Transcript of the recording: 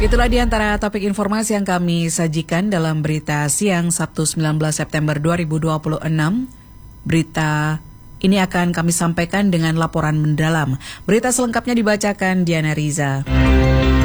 Itulah di antara topik informasi yang kami sajikan dalam berita siang Sabtu 19 September 2026. Berita ini akan kami sampaikan dengan laporan mendalam. Berita selengkapnya dibacakan Diana Riza.